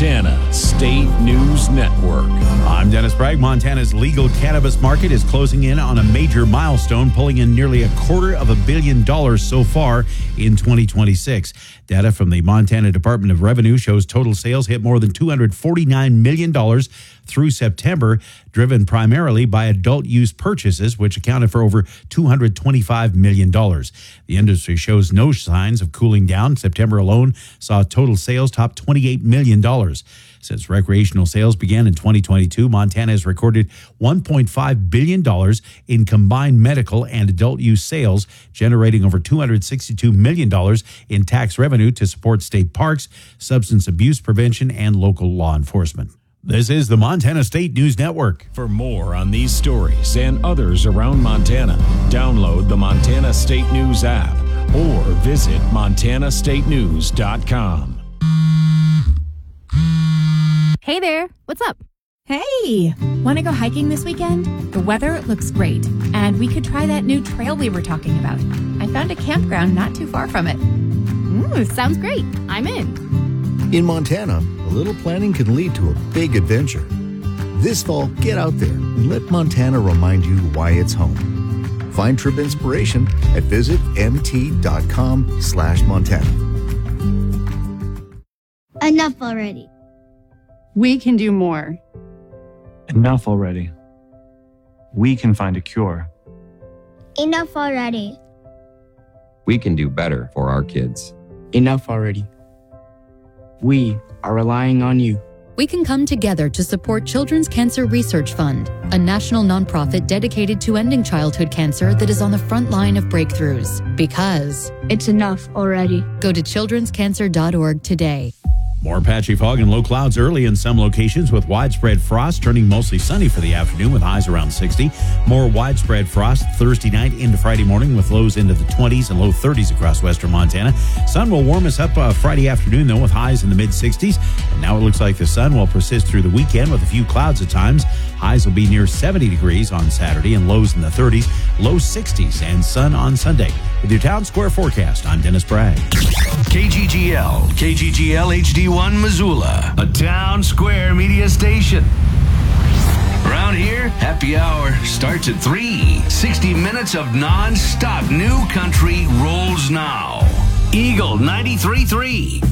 Montana State News Network. I'm Dennis Bragg. Montana's legal cannabis market is closing in on a major milestone, pulling in nearly $250 million so far in 2026. Data from the Montana Department of Revenue shows total sales hit more than $249 million through September, driven primarily by adult use purchases, which accounted for over $225 million. The industry shows no signs of cooling down. September alone saw total sales top $28 million. Since recreational sales began in 2022, Montana has recorded $1.5 billion in combined medical and adult use sales, generating over $262 million in tax revenue to support state parks, substance abuse prevention, and local law enforcement. This is the Montana State News Network. For more on these stories and others around Montana, download the Montana State News app or visit montanastatenews.com. Hey there, what's up? Hey, want to go hiking this weekend? The weather looks great, and we could try that new trail we were talking about. I found a campground not too far from it. Sounds great. I'm in. In Montana, a little planning can lead to a big adventure. This fall, get out there and let Montana remind you why it's home. Find trip inspiration at visitmt.com/Montana. Enough already. We can do more. Enough already. We can find a cure. Enough already. We can do better for our kids. Enough already. We are relying on you. We can come together to support Children's Cancer Research Fund, a national nonprofit dedicated to ending childhood cancer that is on the front line of breakthroughs. Because it's enough already. Go to childrenscancer.org today. More patchy fog and low clouds early in some locations with widespread frost, turning mostly sunny for the afternoon with highs around 60. More widespread frost Thursday night into Friday morning with lows into the 20s and low 30s across western Montana. Sun will warm us up Friday afternoon, though, with highs in the mid-60s. And now it looks like the sun will persist through the weekend with a few clouds at times. Highs will be near 70 degrees on Saturday and lows in the 30s, low 60s, and sun on Sunday. With your Town Square forecast, I'm Dennis Bragg. KGGL HD1 Missoula, a Town Square media station. Around here, happy hour starts at 3. 60 minutes of non-stop new country rolls now. Eagle 93.3.